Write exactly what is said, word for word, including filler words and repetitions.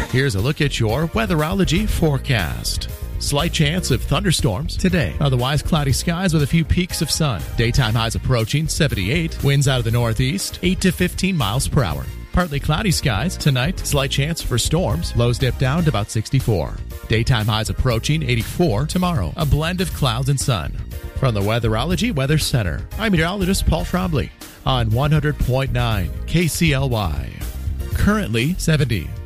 Here's a look at your weatherology forecast. Slight chance of thunderstorms today. Otherwise, cloudy skies with a few peaks of sun. Daytime highs approaching seventy-eight. Winds out of the northeast, eight to fifteen miles per hour. Partly cloudy skies tonight. Slight chance for storms. Lows dip down to about sixty-four. Daytime highs approaching eighty-four tomorrow. A blend of clouds and sun. From the Weatherology Weather Center, I'm meteorologist Paul Trombley on one hundred point nine K C L Y. Currently seventy.